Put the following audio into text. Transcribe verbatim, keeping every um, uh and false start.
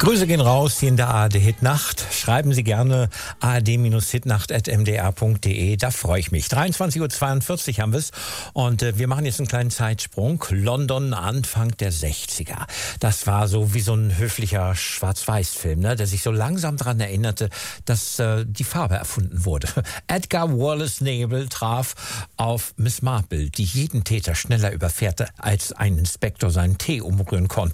Grüße gehen raus hier in der A R D Hitnacht. Schreiben Sie gerne a r d hitnacht at m d r punkt d e. Da freue ich mich. dreiundzwanzig Uhr zweiundvierzig haben wir es. Und äh, wir machen jetzt einen kleinen Zeitsprung. London, Anfang der sechziger. Das war so wie so ein höflicher Schwarz-Weiß-Film, ne, der sich so langsam daran erinnerte, dass äh, die Farbe erfunden wurde. Edgar Wallace Nebel traf auf Miss Marple, die jeden Täter schneller überfährte, als ein Inspektor seinen Tee umrühren konnte.